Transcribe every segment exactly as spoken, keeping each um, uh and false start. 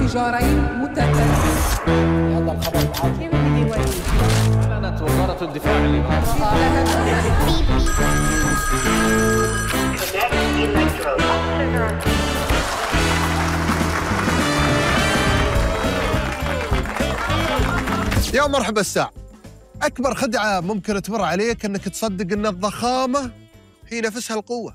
بجارين متتالية. هذا الخبر العاجل كيف بدي يوريك؟ أعلنت وزارة الدفاع الإماراتية. يا مرحبا الساعة. أكبر خدعة ممكن تمر عليك أنك تصدق أن الضخامة هي نفسها القوة.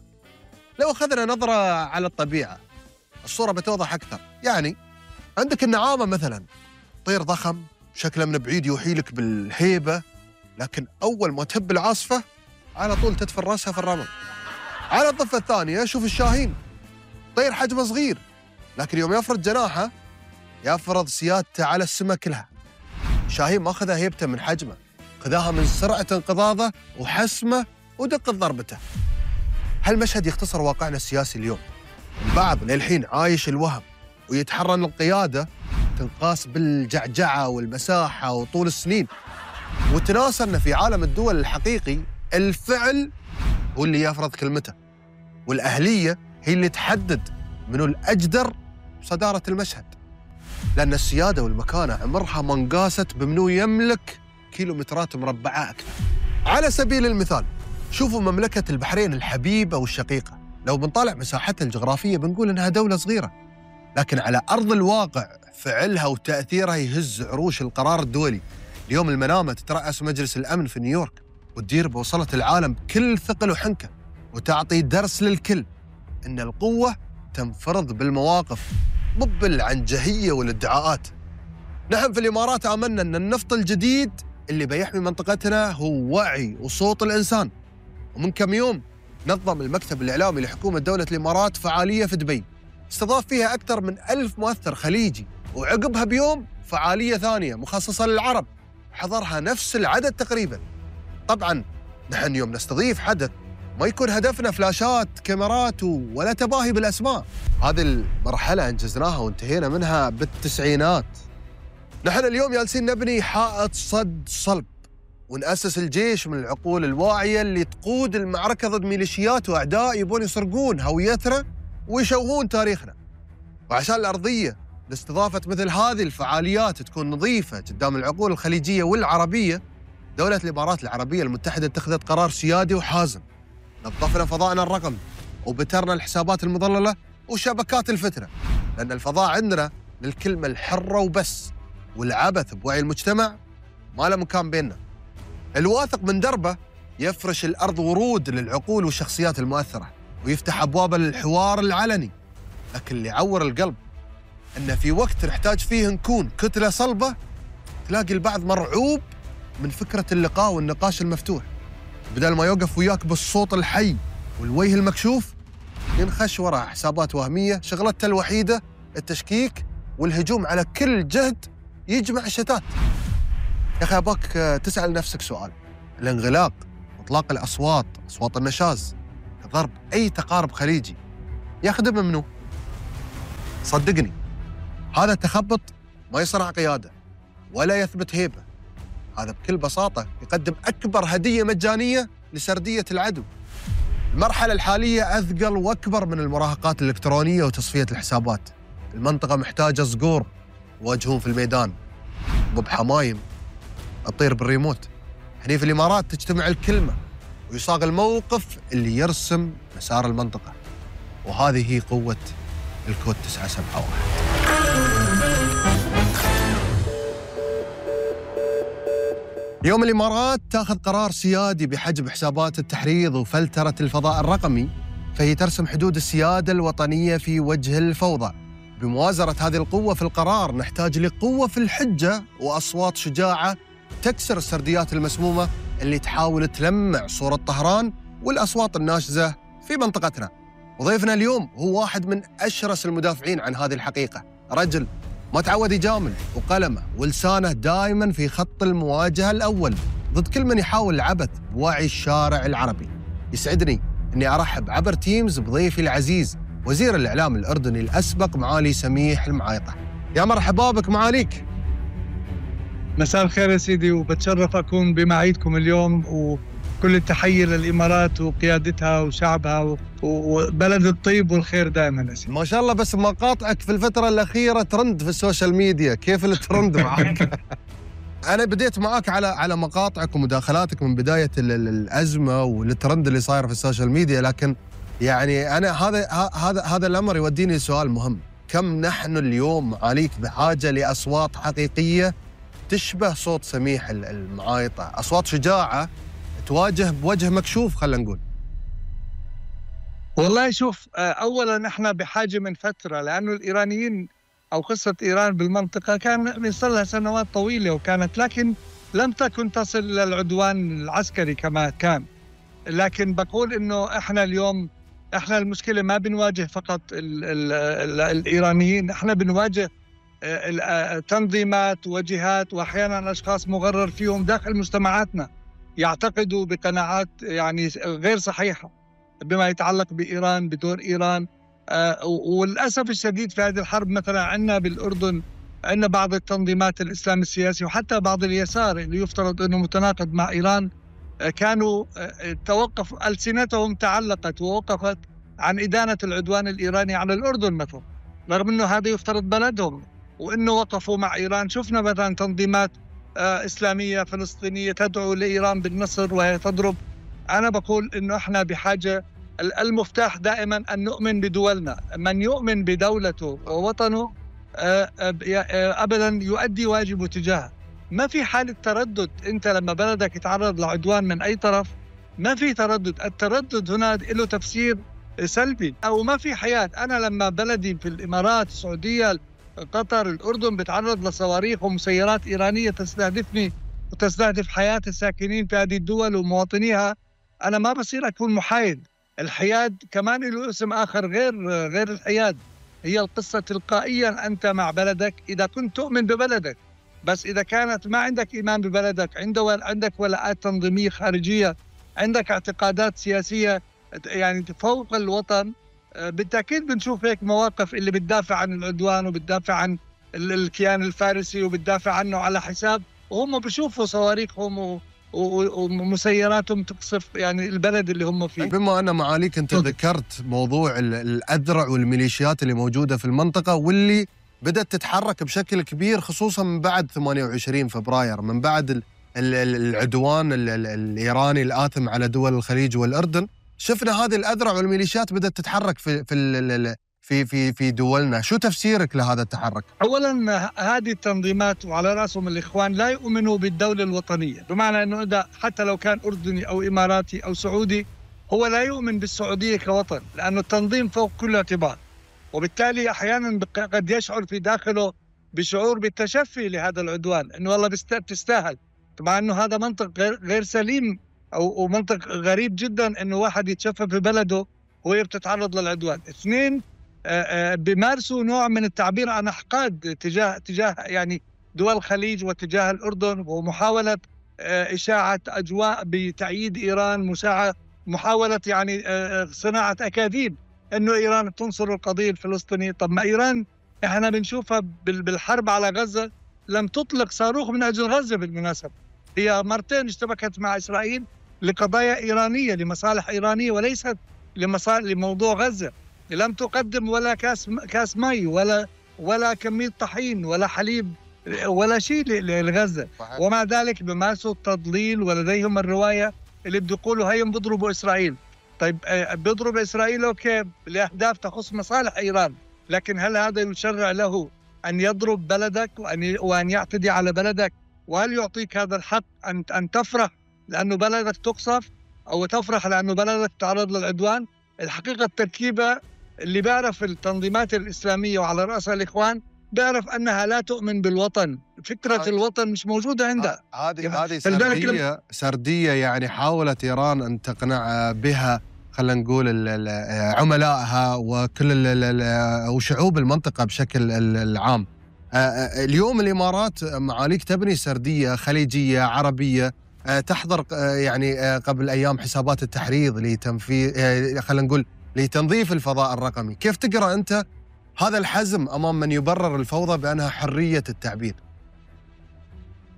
لو أخذنا نظرة على الطبيعة الصورة بتوضح أكثر. يعني عندك النعامة مثلاً، طير ضخم شكله من بعيد يوحي لك بالهيبة، لكن أول ما تهب العاصفة على طول تدفن رأسها في الرمل. على الضفة الثانية شوف الشاهين، طير حجمه صغير لكن يوم يفرد جناحه يفرض سيادته على السماء كلها. شاهين ما أخذها هيبته من حجمه، خذاها من سرعة انقضاضه وحسمه ودقة ضربته. هالمشهد يختصر واقعنا السياسي اليوم. البعض للحين عايش الوهم ويتحرن القيادة تنقاس بالجعجعة والمساحة وطول السنين، وتناسى أن في عالم الدول الحقيقي الفعل هو اللي يفرض كلمته، والأهلية هي اللي تحدد منو الأجدر بصدارة المشهد. لأن السيادة والمكانة عمرها ما انقاست بمنو يملك كيلومترات مربعة أكثر. على سبيل المثال شوفوا مملكة البحرين الحبيبة والشقيقة، لو بنطالع مساحتها الجغرافية بنقول إنها دولة صغيرة، لكن على أرض الواقع فعلها وتأثيرها يهز عروش القرار الدولي. اليوم المنامة تترأس مجلس الأمن في نيويورك وتدير بوصلة العالم بكل ثقل وحنكة، وتعطي درس للكل إن القوة تنفرض بالمواقف مو بالعنجهية والادعاءات. نحن في الإمارات آمنا أن النفط الجديد اللي بيحمي منطقتنا هو وعي وصوت الإنسان. ومن كم يوم نظم المكتب الإعلامي لحكومة دولة الإمارات فعالية في دبي استضاف فيها أكثر من ألف مؤثر خليجي، وعقبها بيوم فعالية ثانية مخصصة للعرب حضرها نفس العدد تقريباً. طبعاً نحن يوم نستضيف حدث ما يكون هدفنا فلاشات كاميرات ولا تباهي بالأسماء. هذه المرحلة أنجزناها وانتهينا منها بالتسعينات. نحن اليوم جالسين نبني حائط صد صلب ونأسس الجيش من العقول الواعية اللي تقود المعركة ضد ميليشيات وأعداء يبون يسرقون هويتنا ويشوهون تاريخنا. وعشان الأرضية لاستضافة مثل هذه الفعاليات تكون نظيفة قدام العقول الخليجية والعربية، دولة الإمارات العربية المتحدة اتخذت قرار سيادي وحازم. نظفنا فضائنا الرقمي وبترنا الحسابات المضللة وشبكات الفتنة، لأن الفضاء عندنا للكلمة الحرة وبس، والعبث بوعي المجتمع ما له مكان بيننا. الواثق من دربه يفرش الأرض ورود للعقول والشخصيات المؤثرة ويفتح أبواب الحوار العلني. لكن اللي يعور القلب أن في وقت نحتاج فيه نكون كتلة صلبة تلاقي البعض مرعوب من فكرة اللقاء والنقاش المفتوح، بدل ما يوقف وياك بالصوت الحي والوجه المكشوف ينخش وراء حسابات وهمية شغلتها الوحيدة التشكيك والهجوم على كل جهد يجمع الشتات. يا أخي أباك تسأل نفسك سؤال: الانغلاق وإطلاق الأصوات، أصوات النشاز، ضرب أي تقارب خليجي يخدم منه؟ صدقني هذا تخبط ما يصنع قيادة ولا يثبت هيبة. هذا بكل بساطة يقدم أكبر هدية مجانية لسردية العدو. المرحلة الحالية أثقل وأكبر من المراهقات الإلكترونية وتصفية الحسابات. المنطقة محتاجة صقور يواجهون في الميدان، مو بحمايم تطير بالريموت. هني في الإمارات تجتمع الكلمة ويصاغ الموقف اللي يرسم مسار المنطقة، وهذه هي قوة الكود تسعة سبعة واحد. يوم الإمارات تأخذ قرار سيادي بحجب حسابات التحريض وفلترة الفضاء الرقمي، فهي ترسم حدود السيادة الوطنية في وجه الفوضى. بموازرة هذه القوة في القرار نحتاج لقوة في الحجة وأصوات شجاعة تكسر السرديات المسمومة اللي تحاول تلمع صورة طهران والأصوات الناشزة في منطقتنا. وضيفنا اليوم هو واحد من أشرس المدافعين عن هذه الحقيقة، رجل ما تعود يجامل وقلمه ولسانه دائما في خط المواجهة الأول ضد كل من يحاول العبث بوعي الشارع العربي. يسعدني أني أرحب عبر تيمز بضيفي العزيز وزير الإعلام الأردني الأسبق معالي سميح المعايطة. يا مرحبا بك معاليك. مساء الخير يا سيدي، وبتشرف أكون بمعيدكم اليوم، كل التحية للإمارات وقيادتها وشعبها وبلد الطيب والخير دائما. ما شاء الله، بس مقاطعك في الفترة الأخيرة ترند في السوشيال ميديا، كيف الترند معك؟ أنا بديت معاك على على مقاطعك ومداخلاتك من بداية الأزمة والترند اللي صاير في السوشيال ميديا، لكن يعني أنا هذا هذا هذا الأمر يوديني لسؤال مهم. كم نحن اليوم عليك بحاجة لأصوات حقيقية تشبه صوت سميح المعايطة، أصوات شجاعة تواجه بوجه مكشوف خلينا نقول. والله شوف، أولا نحن بحاجة من فترة، لأنه الإيرانيين أو قصة إيران بالمنطقة كان صار لها سنوات طويلة وكانت، لكن لم تكن تصل للعدوان العسكري كما كان. لكن بقول إنه إحنا اليوم إحنا المشكلة ما بنواجه فقط ال ال ال الإيرانيين، إحنا بنواجه تنظيمات وجهات وأحيانا أشخاص مغرر فيهم داخل مجتمعاتنا يعتقدوا بقناعات يعني غير صحيحة بما يتعلق بإيران، بدور إيران. آه وللأسف الشديد في هذه الحرب مثلا عندنا بالأردن عندنا بعض التنظيمات الإسلام السياسي وحتى بعض اليسار اللي يفترض أنه متناقض مع إيران، آه كانوا آه توقف ألسنتهم تعلقت ووقفت عن إدانة العدوان الإيراني على الأردن مثلا، رغم أنه هذا يفترض بلدهم، وأنه وقفوا مع إيران. شفنا مثلا تنظيمات آه إسلامية فلسطينية تدعو لإيران بالنصر وهي تضرب. أنا بقول أنه إحنا بحاجة، المفتاح دائما أن نؤمن بدولنا. من يؤمن بدولته ووطنه أبدا يؤدي واجبه تجاهه. ما في حالة تردد. أنت لما بلدك يتعرض لعدوان من أي طرف ما في تردد. التردد هنا له تفسير سلبي أو ما في حياة. أنا لما بلدي في الإمارات، السعودية، قطر، الأردن بتعرض لصواريخ ومسيرات إيرانية تستهدفني وتستهدف حياة الساكنين في هذه الدول ومواطنيها، أنا ما بصير أكون محايد. الحياد كمان له اسم آخر غير غير الحياد، هي القصة تلقائيا أنت مع بلدك إذا كنت تؤمن ببلدك. بس إذا كانت ما عندك إيمان ببلدك، عندك ولاءات تنظيمية خارجية، عندك اعتقادات سياسية يعني فوق الوطن، بالتأكيد بنشوف هيك مواقف اللي بتدافع عن العدوان وبتدافع عن الكيان الفارسي وبتدافع عنه على حساب، وهم بيشوفوا صواريخهم ومسيراتهم تقصف يعني البلد اللي هم فيه. بما أن معاليك أنت ذكرت موضوع الأذرع والميليشيات اللي موجودة في المنطقة واللي بدأت تتحرك بشكل كبير خصوصا من بعد ثمانية وعشرين فبراير، من بعد العدوان الإيراني الآثم على دول الخليج والأردن، شفنا هذه الأذرع والميليشيات بدأت تتحرك في في في في في دولنا. شو تفسيرك لهذا التحرك؟ اولا هذه التنظيمات وعلى راسهم الاخوان لا يؤمنوا بالدوله الوطنيه، بمعنى انه اذا حتى لو كان اردني او اماراتي او سعودي هو لا يؤمن بالسعوديه كوطن، لانه التنظيم فوق كل اعتبار، وبالتالي احيانا قد يشعر في داخله بشعور بالتشفي لهذا العدوان، انه والله بتستاهل، مع انه هذا منطق غير غير سليم او منطق غريب جدا انه واحد يتشفى في بلده وهي بتتعرض للعدوان. اثنين، بمارسوا نوع من التعبير عن احقاد تجاه تجاه يعني دول الخليج وتجاه الاردن، ومحاوله اشاعه اجواء بتأييد ايران، مساعة محاوله يعني صناعه اكاذيب انه ايران تنصر القضيه الفلسطينيه. طب ما ايران احنا بنشوفها بالحرب على غزه لم تطلق صاروخ من اجل غزه، بالمناسبه هي مرتين اشتبكت مع اسرائيل لقضايا ايرانيه لمصالح ايرانيه وليست لمصالح لموضوع غزه. لم تقدم ولا كاس كاس مي ولا ولا كمية طحين ولا حليب ولا شيء لغزة، ومع ذلك بمارسوا التضليل ولديهم الرواية اللي بده يقولوا هيهم بيضربوا إسرائيل. طيب بيضرب إسرائيل أوكي لأهداف تخص مصالح إيران، لكن هل هذا يشرع له أن يضرب بلدك وأن وأن يعتدي على بلدك؟ وهل يعطيك هذا الحق أن أن تفرح لأنه بلدك تقصف أو تفرح لأنه بلدك تعرض للعدوان؟ الحقيقة التركيبة اللي بيعرف التنظيمات الإسلامية وعلى رأسها الإخوان بيعرف أنها لا تؤمن بالوطن، فكرة الوطن مش موجودة عندها. هذه هذه سردية سردية يعني حاولت إيران أن تقنع بها خلينا نقول عملائها وكل وشعوب المنطقة بشكل العام. اليوم الإمارات معاليك تبني سردية خليجية عربية تحضر يعني قبل أيام حسابات التحريض لتنفيذ خلينا نقول لتنظيف الفضاء الرقمي. كيف تقرأ أنت هذا الحزم أمام من يبرر الفوضى بأنها حرية التعبير؟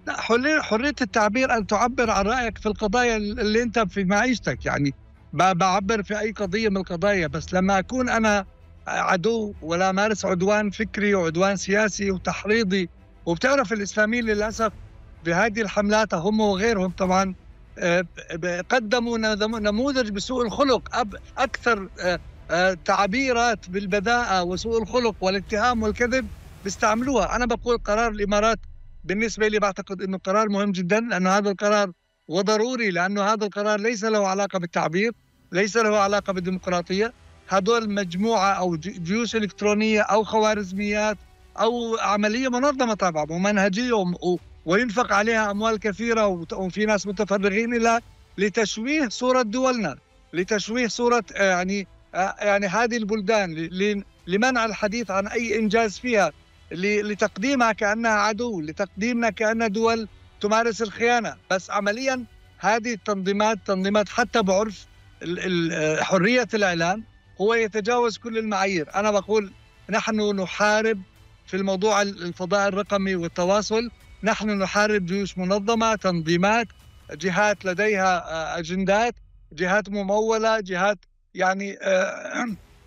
لا، حرية حرية التعبير أن تعبر عن رأيك في القضايا اللي أنت في معيشتك، يعني ب- بعبر في أي قضية من القضايا، بس لما أكون أنا عدو ولا مارس عدوان فكري وعدوان سياسي وتحريضي. وبتعرف الإسلاميين للأسف بهذه الحملات هم وغيرهم طبعا آه، ب- قدموا نذم- نموذج بسوء الخلق، أب- أكثر آه، آه، تعبيرات بالبذاءة وسوء الخلق والاتهام والكذب بيستعملوها. أنا بقول قرار الإمارات بالنسبة لي بعتقد أنه قرار مهم جدا، لأنه هذا القرار وضروري، لأنه هذا القرار ليس له علاقة بالتعبير، ليس له علاقة بالديمقراطية. هدول مجموعة أو ج- جيوش إلكترونية أو خوارزميات أو عملية منظمة طبعا ومنهجية وم- و- وينفق عليها أموال كثيرة، وت- وفي ناس متفرغين لها لتشويه صورة دولنا، لتشويه صورة آه، يعني آه، يعني هذه البلدان، ل- ل- لمنع الحديث عن أي إنجاز فيها، ل- لتقديمها كأنها عدو، لتقديمنا كأنها دول تمارس الخيانة. بس عمليا هذه التنظيمات تنظيمات حتى بعرف ال- ال- آه، حرية الإعلام هو يتجاوز كل المعايير. أنا بقول نحن نحارب في الموضوع الفضاء الرقمي والتواصل، نحن نحارب جيوش منظمة، تنظيمات، جهات لديها آه، أجندات، جهات ممولة، جهات يعني آه،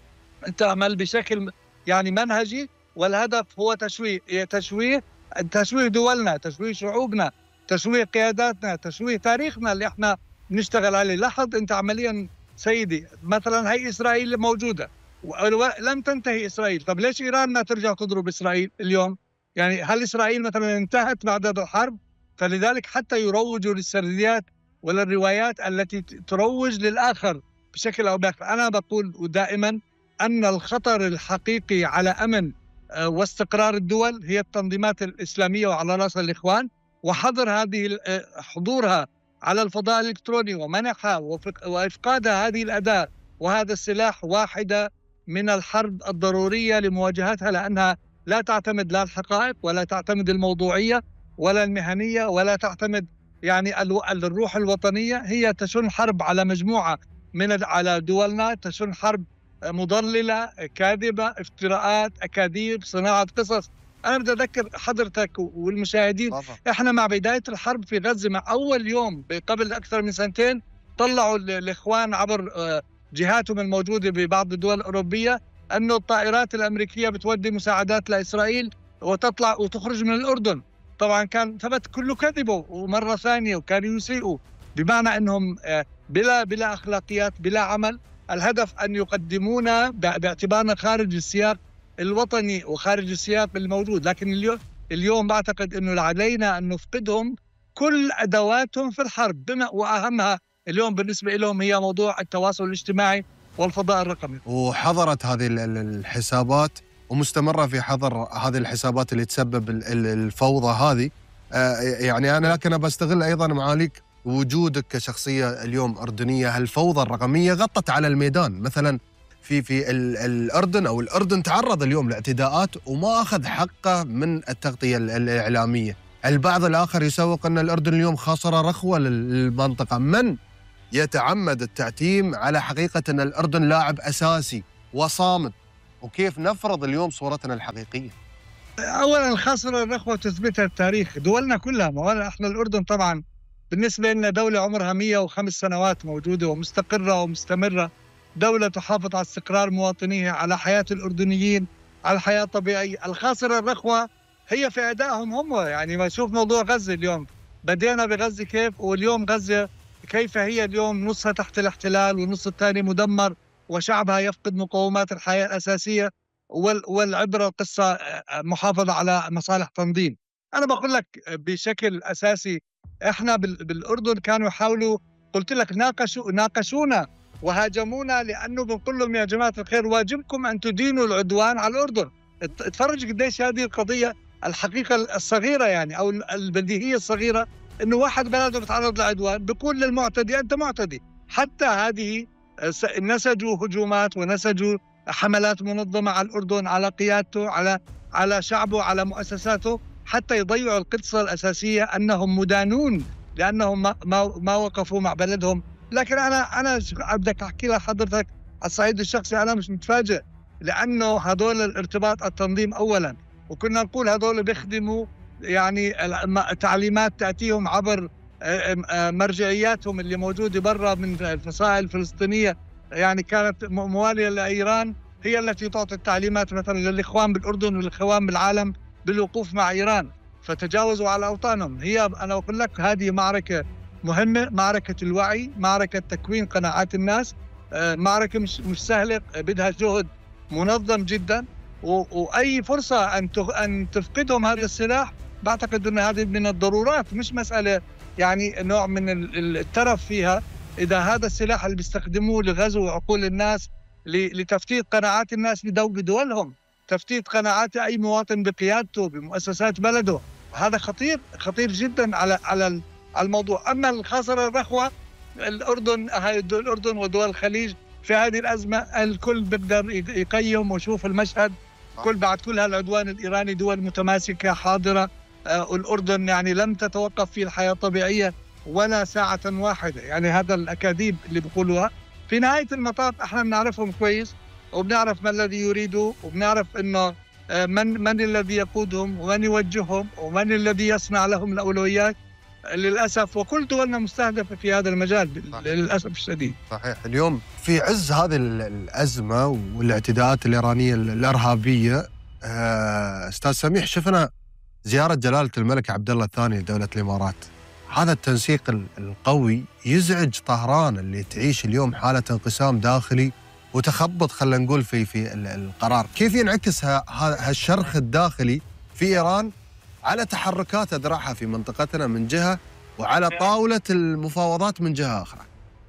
تعمل بشكل يعني منهجي، والهدف هو تشويه تشويه تشويه دولنا، تشويه شعوبنا، تشويه قياداتنا، تشويه تاريخنا اللي احنا بنشتغل عليه. لاحظ انت عمليا سيدي، مثلا هي اسرائيل موجوده ولم تنتهي اسرائيل، طب ليش ايران ما ترجع تضرب اسرائيل اليوم؟ يعني هل اسرائيل مثلا انتهت بعد هذا الحرب؟ فلذلك حتى يروجوا للسرديات وللروايات التي تروج للاخر بشكل او باخر. انا بقول دائما أن الخطر الحقيقي على أمن آه، واستقرار الدول هي التنظيمات الإسلامية، وعلى رأسها الإخوان، وحظر هذه آه، حضورها على الفضاء الإلكتروني ومنحها وفق- وإفقادها هذه الأداة وهذا السلاح واحدة من الحرب الضرورية لمواجهتها، لأنها لا تعتمد لا الحقائق ولا تعتمد الموضوعية ولا المهنية ولا تعتمد يعني الو- الروح الوطنية. هي تشن حرب على مجموعة من ال- على دولنا، تشن حرب مضللة، كاذبة، افتراءات، أكاذيب، صناعة قصص. أنا بدي أذكر حضرتك والمشاهدين، طبعا. إحنا مع بداية الحرب في غزة، مع أول يوم قبل أكثر من سنتين، طلعوا ال- الإخوان عبر آه، جهاتهم الموجودة ببعض الدول الأوروبية أنه الطائرات الأمريكية بتودي مساعدات لإسرائيل وتطلع وتخرج من الأردن. طبعا كان ثبت كله كذبه، ومرة ثانية وكانوا يسيئوا، بمعنى أنهم آه، بلا بلا أخلاقيات، بلا عمل. الهدف أن يقدمونا باعتبارنا خارج السياق الوطني وخارج السياق الموجود. لكن اليوم اليوم بعتقد أنه علينا أن نفقدهم كل أدواتهم في الحرب، بما وأهمها اليوم بالنسبة لهم هي موضوع التواصل الاجتماعي والفضاء الرقمي. وحظرت هذه ال- ال- الحسابات ومستمرة في حظر هذه الحسابات اللي تسبب ال- ال- الفوضى هذه. آه، يعني أنا لكن بستغل أيضا معاليك وجودك كشخصية اليوم أردنية. هالفوضى الرقمية غطت على الميدان، مثلا في في ال- الأردن أو الأردن تعرض اليوم لاعتداءات وما أخذ حقه من التغطية ال- الإعلامية. البعض الآخر يسوق أن الأردن اليوم خاصرة رخوة لل- للمنطقة. من يتعمد التعتيم على حقيقة أن الأردن لاعب أساسي وصامت، وكيف نفرض اليوم صورتنا الحقيقية؟ أولا الخاصرة الرخوة تثبتها التاريخ، دولنا كلها. ما احنا الأردن طبعا بالنسبة لنا دولة عمرها مئة وخمس سنوات موجودة ومستقرة ومستمرة، دولة تحافظ على استقرار مواطنيها، على حياة الأردنيين، على الحياة الطبيعية. الخاصرة الرخوة هي في أدائهم هم. يعني ما شوف موضوع غزة اليوم، بدينا بغزة كيف، واليوم غزة كيف هي اليوم نصها تحت الاحتلال والنص الثاني مدمر وشعبها يفقد مقومات الحياة الأساسية. وال- والعبرة قصة محافظة على مصالح تنظيم. أنا بقول لك بشكل أساسي إحنا بال- بالأردن كانوا يحاولوا، قلت لك ناقشوا ناقشونا وهاجمونا، لأنه بنقول لهم يا جماعة الخير واجبكم أن تدينوا العدوان على الأردن. ات- اتفرج قديش هذه القضية الحقيقة الصغيرة يعني أو البديهية الصغيرة، إنه واحد بلده بتعرض لعدوان بيقول للمعتدي أنت معتدي. حتى هذه س- نسجوا هجومات ونسجوا حملات منظمة على الأردن، على قيادته، على على شعبه، على مؤسساته، حتى يضيعوا القصة الأساسية أنهم مدانون لأنهم ما ما, ما وقفوا مع بلدهم. لكن أنا أنا ش- بدك أحكي لحضرتك على الصعيد الشخصي، أنا مش متفاجئ، لأنه هذول الارتباط التنظيم أولا، وكنا نقول هذول بيخدموا يعني تعليمات تأتيهم عبر مرجعياتهم اللي موجودة برا من الفصائل الفلسطينية، يعني كانت موالية لإيران، هي التي تعطي التعليمات مثلا للإخوان بالأردن والإخوان بالعالم بالوقوف مع إيران، فتجاوزوا على أوطانهم. هي أنا أقول لك هذه معركة مهمة، معركة الوعي، معركة تكوين قناعات الناس، معركة مش مش سهلة، بدها جهد منظم جدا، وأي فرصة أن أن تفقدهم هذا السلاح بعتقد أن هذه من الضرورات، مش مسألة يعني نوع من الترف فيها. إذا هذا السلاح اللي بيستخدموه لغزو عقول الناس، لتفتيت قناعات الناس بدولهم، تفتيت قناعات أي مواطن بقيادته بمؤسسات بلده، هذا خطير خطير جدا على على الموضوع. أما الخسارة الرخوة، الأردن هاي الأردن ودول الخليج في هذه الأزمة الكل بيقدر يقيم ويشوف المشهد، كل بعد كل هالعدوان الإيراني دول متماسكة حاضرة. آه الأردن يعني لم تتوقف في الحياة الطبيعية ولا ساعة واحدة، يعني هذا الأكاذيب اللي بيقولوها في نهاية المطاف احنا بنعرفهم كويس، وبنعرف ما الذي يريدوا، وبنعرف انه من من الذي يقودهم ومن يوجههم ومن الذي يصنع لهم الأولويات للأسف. وكل دولنا مستهدفة في هذا المجال للأسف الشديد. صحيح. اليوم في عز هذه الأزمة والاعتداءات الإيرانية الإرهابية، أستاذ سميح، شفنا زيارة جلالة الملك عبد الله الثاني لدولة الإمارات. هذا التنسيق القوي يزعج طهران اللي تعيش اليوم حالة انقسام داخلي وتخبط، خلينا نقول في في القرار. كيف ينعكس هالشرخ الداخلي في إيران على تحركات أذرعها في منطقتنا من جهة، وعلى طاولة المفاوضات من جهة أخرى؟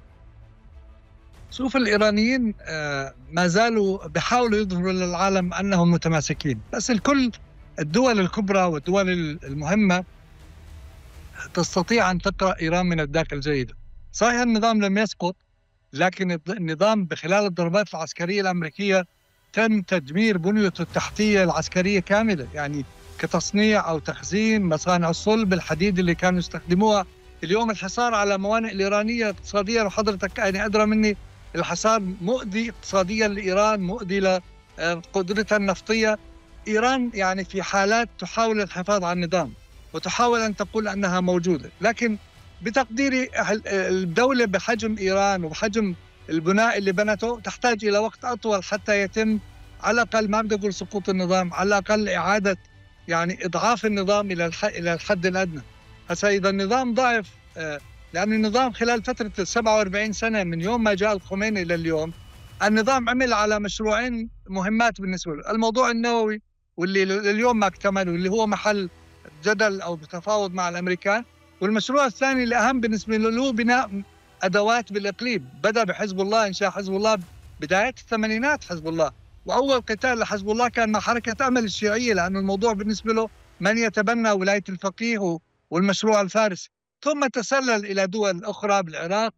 شوف، الإيرانيين ما زالوا بيحاولوا يظهروا للعالم أنهم متماسكين، بس الكل الدول الكبرى والدول المهمة تستطيع أن تقرأ إيران من الداخل جيدا. صحيح النظام لم يسقط، لكن النظام بخلال الضربات العسكرية الأمريكية تم تدمير بنيته التحتية العسكرية كاملة، يعني كتصنيع أو تخزين مصانع الصلب الحديد اللي كانوا يستخدموها. اليوم الحصار على موانئ الإيرانية اقتصاديا، وحضرتك يعني أدرى مني، الحصار مؤذي اقتصاديا لإيران، مؤذي لقدرتها النفطية. إيران يعني في حالات تحاول الحفاظ على النظام وتحاول أن تقول أنها موجودة، لكن بتقديري الدولة بحجم إيران وبحجم البناء اللي بنته تحتاج إلى وقت أطول حتى يتم على الأقل، ما بدي أقول سقوط النظام، على الأقل إعادة يعني إضعاف النظام إلى إلى الحد الأدنى. هسا إذا النظام ضعف، لأن النظام خلال فترة سبعة وأربعين سنة من يوم ما جاء الخميني إلى اليوم، النظام عمل على مشروعين مهمات بالنسبة له: الموضوع النووي واللي اليوم ما اكتمل واللي هو محل جدل أو تفاوض مع الأمريكان، والمشروع الثاني الأهم بالنسبة له هو بناء أدوات بالإقليم. بدأ بحزب الله، إنشاء حزب الله بداية الثمانينات. حزب الله وأول قتال لحزب الله كان مع حركة أمل الشيعية، لأنه الموضوع بالنسبة له من يتبنى ولاية الفقيه والمشروع الفارسي. ثم تسلل إلى دول أخرى بالعراق،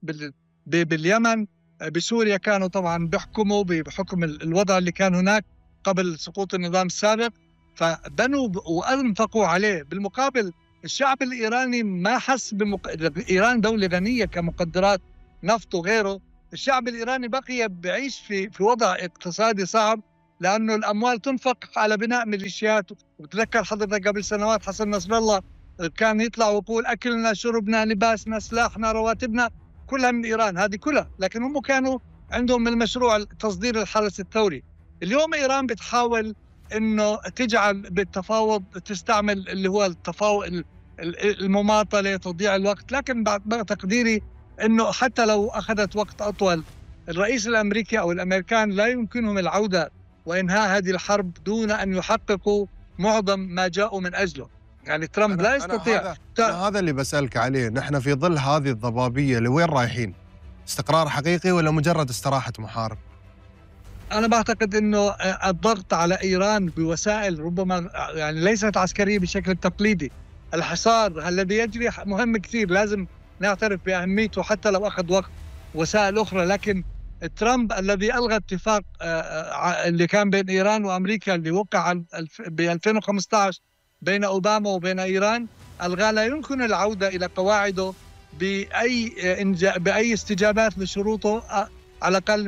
باليمن، بسوريا، كانوا طبعا بيحكموا بحكم الوضع اللي كان هناك قبل سقوط النظام السابق، فبنوا وأنفقوا عليه. بالمقابل الشعب الإيراني ما حس بمق... إيران دولة غنية كمقدرات نفط وغيره. الشعب الإيراني بقي بعيش في في وضع اقتصادي صعب، لأنه الأموال تنفق على بناء ميليشيات. وبتذكر حضرتك قبل سنوات حسن نصر الله كان يطلع ويقول أكلنا شربنا لباسنا سلاحنا رواتبنا كلها من إيران، هذه كلها. لكن هم كانوا عندهم المشروع تصدير الحرس الثوري. اليوم إيران بتحاول إنه تجعل بالتفاوض تستعمل اللي هو التفاوض المماطلة، تضييع الوقت. لكن بعد تقديري إنه حتى لو أخذت وقت أطول، الرئيس الأمريكي أو الأمريكان لا يمكنهم العودة وإنهاء هذه الحرب دون أن يحققوا معظم ما جاءوا من أجله. يعني ترامب لا يستطيع. أنا هذا, أنا هذا اللي بسألك عليه. نحن في ظل هذه الضبابية لوين رايحين؟ استقرار حقيقي ولا مجرد استراحة محارب؟ أنا بعتقد إنه الضغط على إيران بوسائل ربما يعني ليست عسكرية بشكل تقليدي. الحصار الذي يجري مهم كثير، لازم نعترف بأهميته حتى لو أخذ وقت. وسائل أخرى، لكن ترامب الذي ألغى اتفاق اللي كان بين إيران وأمريكا اللي وقع ب ألفين وخمسة عشر بين أوباما وبين إيران، ألغى. لا يمكن العودة إلى قواعده بأي بأي استجابات لشروطه على الأقل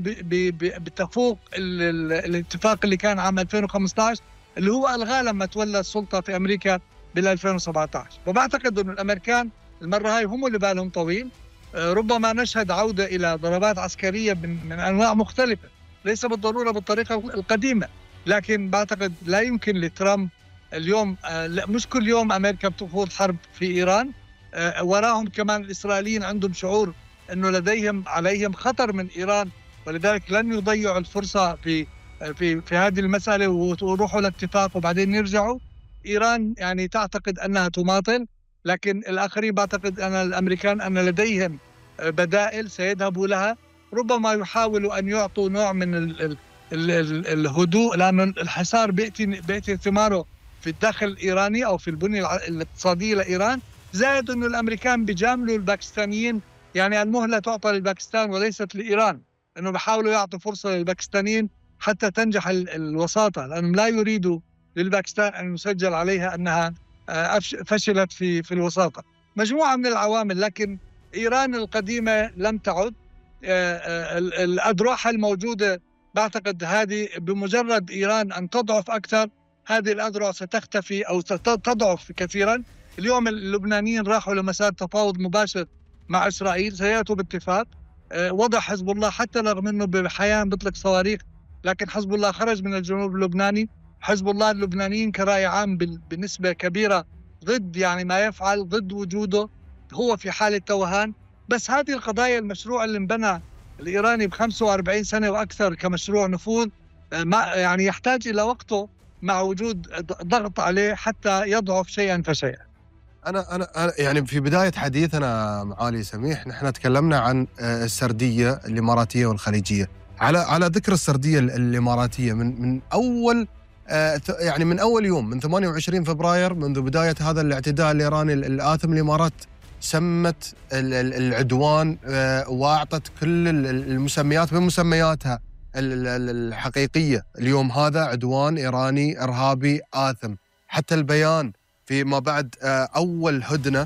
بتفوق الاتفاق اللي كان عام ألفين وخمسة عشر اللي هو ألغاه لما تولى السلطة في أمريكا بال ألفين وسبعة عشر. وبعتقد أن الأمريكان المرة هاي هم اللي بالهم طويل. ربما نشهد عودة إلى ضربات عسكرية من, من أنواع مختلفة، ليس بالضرورة بالطريقة القديمة، لكن بعتقد لا يمكن لترامب اليوم، مش كل يوم أمريكا بتخوض حرب في إيران، وراهم كمان الإسرائيليين عندهم شعور أنه لديهم عليهم خطر من إيران، ولذلك لن يضيعوا الفرصة في في في هذه المسألة ويروحوا لاتفاق وبعدين يرجعوا. إيران يعني تعتقد أنها تماطل، لكن الآخرين بعتقد أن الأمريكان أن لديهم بدائل سيذهبوا لها. ربما يحاولوا أن يعطوا نوع من ال ال ال الهدوء، لأن الحصار بيأتي بيأتي ثماره في الداخل الإيراني أو في البنية الاقتصادية لإيران. زائد أن الأمريكان بيجاملوا الباكستانيين، يعني المهلة تعطى للباكستان وليست لإيران، أنه بيحاولوا يعطوا فرصة للباكستانيين حتى تنجح الوساطة، لأنهم لا يريدوا للباكستان أن يسجل عليها أنها فشلت في في الوساطة. مجموعة من العوامل، لكن إيران القديمة لم تعد. الأذرع الموجودة بعتقد هذه بمجرد إيران أن تضعف أكثر، هذه الأذرع ستختفي أو ستضعف كثيرا. اليوم اللبنانيين راحوا لمسار تفاوض مباشر مع إسرائيل، سيأتوا باتفاق. وضع حزب الله حتى رغم أنه بحيان بيطلق صواريخ، لكن حزب الله خرج من الجنوب اللبناني. حزب الله اللبنانيين كرأي عام بنسبة كبيرة ضد يعني ما يفعل، ضد وجوده، هو في حالة توهان. بس هذه القضايا، المشروع اللي انبنى الإيراني ب خمسة وأربعين سنة وأكثر كمشروع نفوذ، ما يعني يحتاج إلى وقته مع وجود ضغط عليه حتى يضعف شيئا فشيئا. أنا أنا يعني في بداية حديثنا معالي سميح نحن تكلمنا عن السردية الإماراتية والخليجية. على على ذكر السردية الإماراتية، من من أول يعني من أول يوم، من ثمانية وعشرين فبراير، منذ بداية هذا الاعتداء الإيراني الآثم، الإمارات سمت العدوان وأعطت كل المسميات بمسمياتها الحقيقية. اليوم هذا عدوان إيراني إرهابي آثم. حتى البيان فيما بعد أول هدنة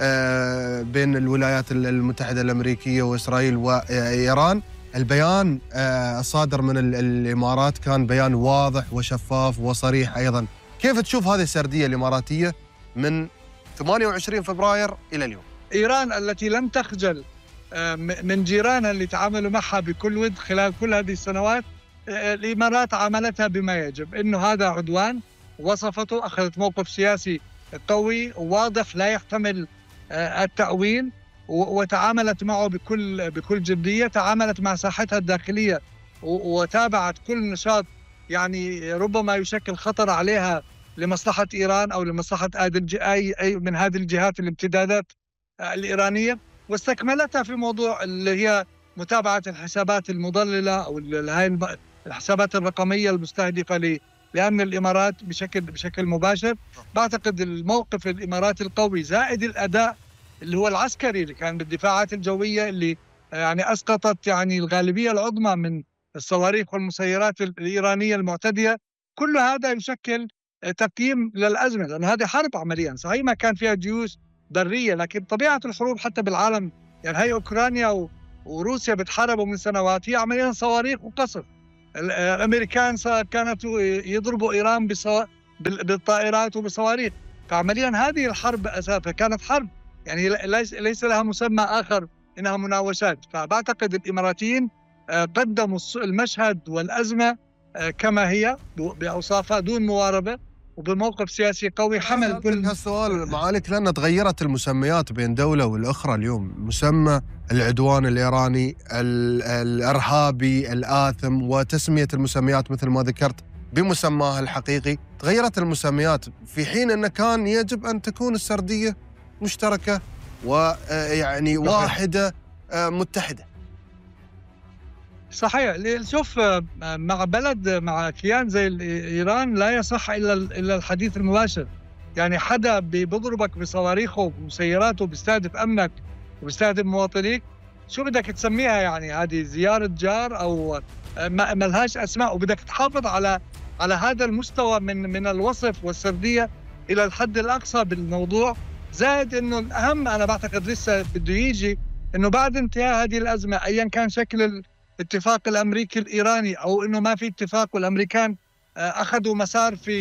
بين الولايات المتحدة الأمريكية وإسرائيل وإيران، البيان الصادر من الإمارات كان بيان واضح وشفاف وصريح أيضا. كيف تشوف هذه السردية الإماراتية من ثمانية وعشرين فبراير إلى اليوم؟ إيران التي لم تخجل من جيرانها اللي تعاملوا معها بكل ود خلال كل هذه السنوات، الإمارات عاملتها بما يجب، إنه هذا عدوان، وصفته، أخذت موقف سياسي قوي واضح لا يحتمل التأويل، وتعاملت معه بكل بكل جدية. تعاملت مع ساحتها الداخلية وتابعت كل نشاط يعني ربما يشكل خطر عليها لمصلحة إيران أو لمصلحة أي أي من هذه الجهات الامتدادات الإيرانية، واستكملتها في موضوع اللي هي متابعة الحسابات المضللة أو هاي الحسابات الرقمية المستهدفة ل لأمن الإمارات بشكل بشكل مباشر. بعتقد الموقف الإماراتي القوي زائد الأداء اللي هو العسكري اللي كان بالدفاعات الجوية اللي يعني أسقطت يعني الغالبية العظمى من الصواريخ والمسيرات الإيرانية المعتدية، كل هذا يشكل تقييم للأزمة، لأن هذه حرب عمليا. صحيح ما كان فيها جيوش برية، لكن طبيعة الحروب حتى بالعالم، يعني هي أوكرانيا وروسيا بتحاربوا من سنوات، هي عمليا صواريخ وقصف. الأمريكان كانت يضربوا إيران بالطائرات وبصواريخ، فعمليا هذه الحرب أساسا كانت حرب، يعني ليس لها مسمى آخر إنها مناوشات. فبعتقد الإماراتيين قدموا المشهد والأزمة كما هي بأوصافها دون مواربة وبموقف سياسي قوي حمل كل. هالسؤال معاليك لأن تغيرت المسميات بين دولة والأخرى. اليوم مسمى العدوان الإيراني الإرهابي الآثم، وتسمية المسميات مثل ما ذكرت بمسماها الحقيقي. تغيرت المسميات في حين أن كان يجب أن تكون السردية مشتركة ويعني واحدة متحدة. صحيح. شوف، مع بلد مع كيان زي إيران لا يصح إلا إلا الحديث المباشر. يعني حدا بيضربك بصواريخه ومسيراته بيستهدف أمنك وبيستهدف مواطنيك، شو بدك تسميها؟ يعني هذه زيارة جار أو ما لهاش أسماء، وبدك تحافظ على على هذا المستوى من من الوصف والسردية إلى الحد الأقصى بالموضوع. زائد إنه الأهم أنا بعتقد لسه بده يجي إنه بعد انتهاء هذه الأزمة أيا كان شكل الاتفاق الأمريكي الإيراني، أو إنه ما في اتفاق والأمريكان أخذوا مسار في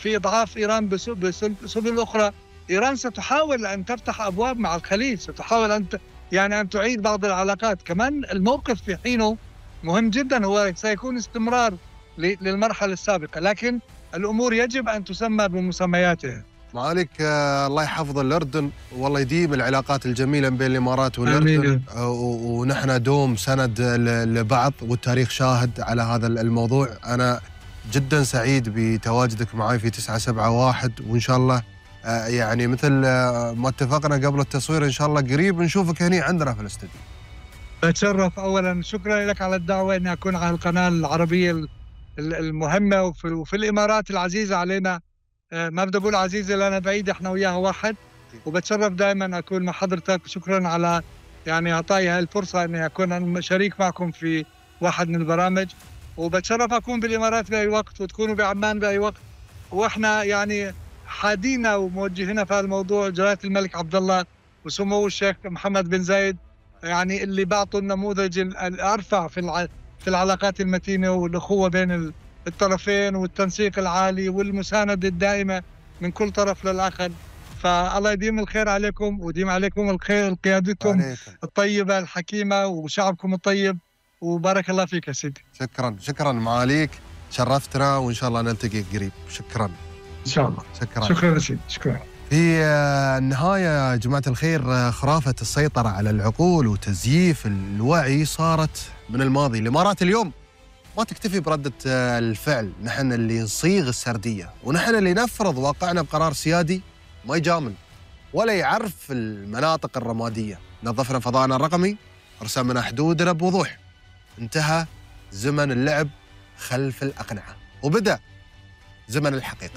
في إضعاف إيران بسبل أخرى. إيران ستحاول أن تفتح أبواب مع الخليج، ستحاول أن ت... يعني أن تعيد بعض العلاقات. كمان الموقف في حينه مهم جدا، هو سيكون استمرار ل... للمرحلة السابقة، لكن الأمور يجب أن تسمى بمسمياتها. معاليك آه الله يحفظ الأردن والله يديم العلاقات الجميلة بين الإمارات والأردن، آه ونحن دوم سند لبعض، والتاريخ شاهد على هذا الموضوع. أنا جدا سعيد بتواجدك معي في تسعة سبعة واحد، وإن شاء الله آه يعني مثل آه ما اتفقنا قبل التصوير إن شاء الله قريب نشوفك هنا عندنا في الاستوديو. بتشرف. أولا شكرا لك على الدعوة أني أكون على القناة العربية المهمة وفي, وفي الإمارات العزيزة علينا. ما بدي أقول عزيزة لأنا بعيد، إحنا وياها واحد. وبتشرف دائما أكون مع حضرتك، شكرا على يعني إعطائي هاي الفرصة أني أكون شريك معكم في واحد من البرامج. وبتشرف أكون بالإمارات بأي وقت وتكونوا بعمان بأي وقت. وإحنا يعني حادينا وموجهنا في الموضوع جلالة الملك عبد الله وسمو الشيخ محمد بن زايد، يعني اللي بعطوا النموذج الأرفع في في العلاقات المتينة والأخوة بين الطرفين والتنسيق العالي والمساندة الدائمة من كل طرف للآخر. فالله يديم الخير عليكم ويديم عليكم الخير قيادتكم الطيبة الحكيمة وشعبكم الطيب، وبارك الله فيك يا سيدي. شكرا شكرا معاليك، شرفتنا وإن شاء الله نلتقي قريب. شكرا إن شاء الله. شكرا شكرا يا سيدي. شكرا. في النهاية يا جماعة الخير، خرافة السيطرة على العقول وتزييف الوعي صارت من الماضي. الإمارات اليوم ما تكتفي بردة الفعل، نحن اللي نصيغ السردية، ونحن اللي نفرض واقعنا بقرار سيادي ما يجامل ولا يعرف المناطق الرمادية. نظفنا فضاءنا الرقمي، رسمنا حدودنا بوضوح. انتهى زمن اللعب خلف الأقنعة وبدأ زمن الحقيقة.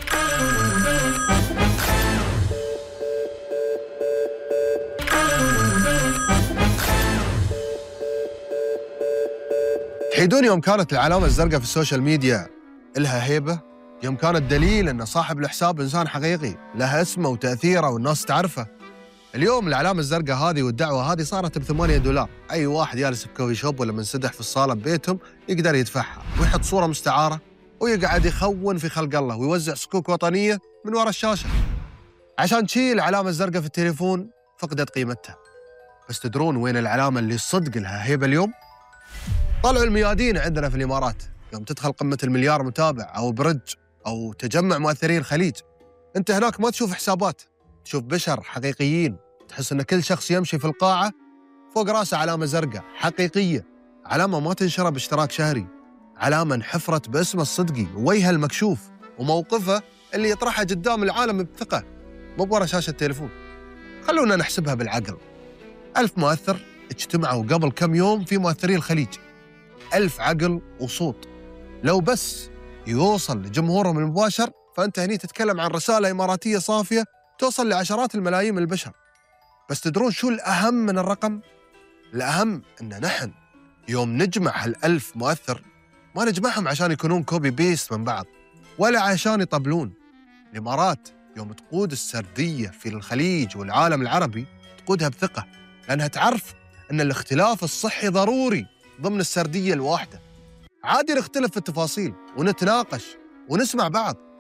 تحيدون يوم كانت العلامة الزرقاء في السوشيال ميديا إلها هيبة، يوم كانت دليل أن صاحب الحساب إنسان حقيقي لها اسمه وتأثيره والناس تعرفه. اليوم العلامة الزرقاء هذه والدعوة هذه صارت بثمانية دولار. أي واحد جالس بكوفي شوب ولا منسدح في الصالة ببيتهم يقدر يدفعها ويحط صورة مستعارة ويقعد يخون في خلق الله ويوزع صكوك وطنية من وراء الشاشة. عشان شي العلامة الزرقاء في التليفون فقدت قيمتها. بس تدرون وين العلامة اللي صدق لها هيبة اليوم؟ طلعوا الميادين عندنا في الإمارات. يوم تدخل قمة المليار متابع أو برج أو تجمع مؤثرين الخليج، أنت هناك ما تشوف حسابات، تشوف بشر حقيقيين. تحس أن كل شخص يمشي في القاعة فوق راسه علامة زرقاء حقيقية، علامة ما تنشرى باشتراك شهري، علامة انحفرت باسمه الصدقي ووجهه المكشوف وموقفه اللي يطرحه قدام العالم بثقة، مو ورا شاشة التليفون. خلونا نحسبها بالعقل. ألف مؤثر اجتمعوا قبل كم يوم في مؤثري الخليج، ألف عقل وصوت. لو بس يوصل لجمهورهم المباشر فأنت هني تتكلم عن رسالة إماراتية صافية توصل لعشرات الملايين من البشر. بس تدرون شو الأهم من الرقم؟ الأهم أن نحن يوم نجمع هالألف مؤثر ما نجمعهم عشان يكونون كوبي بيست من بعض ولا عشان يطبلون. الإمارات يوم تقود السردية في الخليج والعالم العربي تقودها بثقة، لأنها تعرف أن الاختلاف الصحي ضروري ضمن السردية الواحدة. عادي نختلف في التفاصيل ونتناقش ونسمع بعض،